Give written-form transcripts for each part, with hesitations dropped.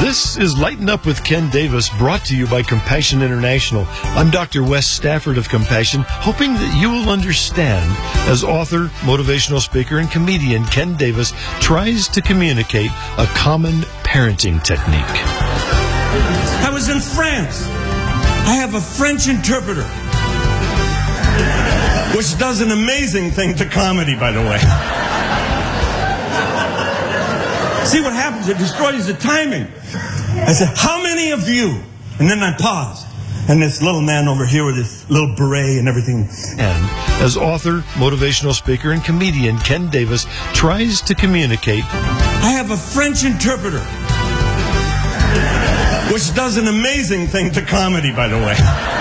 This is Lighten Up with Ken Davis, brought to you by Compassion International. I'm Dr. Wes Stafford of Compassion, hoping that you will understand as author, motivational speaker, and comedian Ken Davis tries to communicate a common parenting technique. I was in France. I have a French interpreter, which does an amazing thing to comedy, by the way. See what happens? It destroys the timing. I said, how many of you? And then I paused. And this little man over here with his little beret and everything. And as author, motivational speaker, and comedian Ken Davis tries to communicate. I have a French interpreter, which does an amazing thing to comedy, by the way.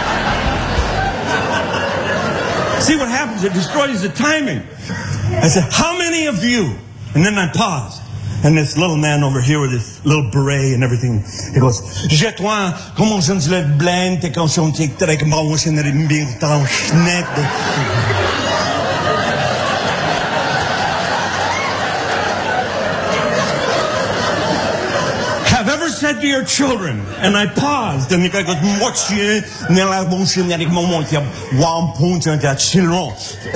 See what happens? It destroys the timing. I said, how many of you? And then I paused. And this little man over here with his little beret and everything, he goes, je toi, comment on dit le blend, t'es comme son tic, t'es comme on s'en est bien dans schneck. Have ever said to your children, and I paused, and the guy goes, moi chien, n'est la bon chien, avec mon mon qui a one point on that children.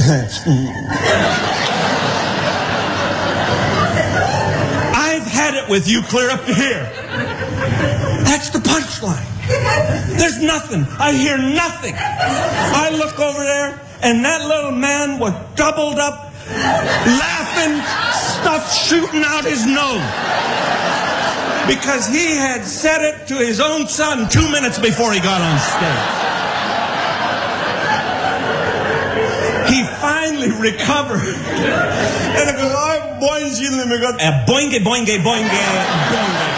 With you clear up to here. That's the punchline. There's nothing. I hear nothing. I look over there, and that little man was doubled up, laughing, stuff shooting out his nose. Because he had said it to his own son 2 minutes before he got on stage. He finally recovered. And I go, boingy, boingy, boingy, boingy.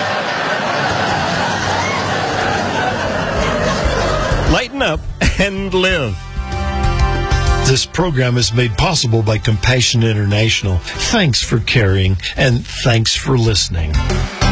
Lighten up and live. This program is made possible by Compassion International. Thanks for caring, and thanks for listening.